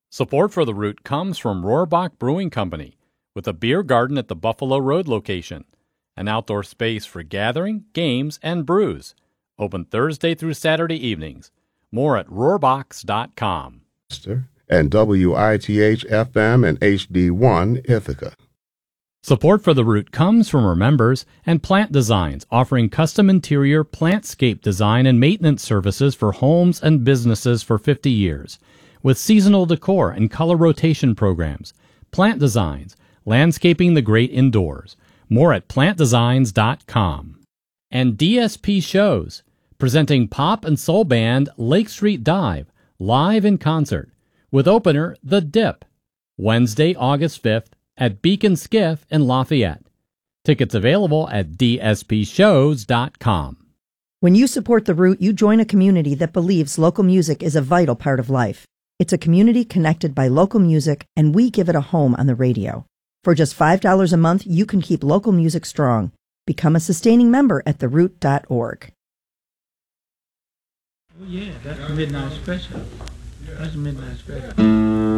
Support for The Root comes from Rohrbach Brewing Company, with a beer garden at the Buffalo Road location, an outdoor space for gathering, games, and brews. Open Thursday through Saturday evenings. More at rohrbachs.com. And WITH-FM and HD1 Ithaca. Support for The Root comes from our members and Plant Designs, offering custom interior plantscape design and maintenance services for homes and businesses for 50 years. With seasonal decor and color rotation programs. Plant Designs, landscaping the great indoors. More at plantdesigns.com. And DSP Shows, presenting pop and soul band Lake Street Dive, live in concert, with opener The Dip, Wednesday, August 5th at Beacon Skiff in Lafayette. Tickets available at dspshows.com. When you support The Root, you join a community that believes local music is a vital part of life. It's a community connected by local music, and we give it a home on the radio. For just $5 a month, you can keep local music strong. Become a sustaining member at theroot.org. Oh, yeah, that's Midnight Special. That's Midnight Special.